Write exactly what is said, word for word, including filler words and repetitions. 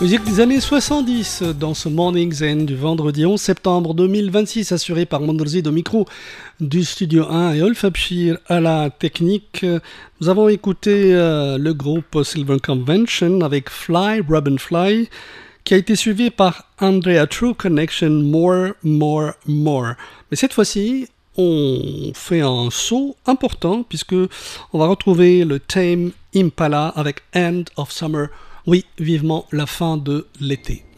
Musique des années soixante-dix dans ce Morning Zen du vendredi onze septembre deux mille vingt-six, assuré par Mondrzid au micro du Studio un et Olf Abshir à la technique. Nous avons écouté euh, le groupe Silver Convention avec Fly, Rub and Fly, qui a été suivi par Andrea True Connection, More, More, More. Mais cette fois-ci, on fait un saut important puisque on va retrouver le Tame Impala avec End of Summer. Oui, vivement la fin de l'été.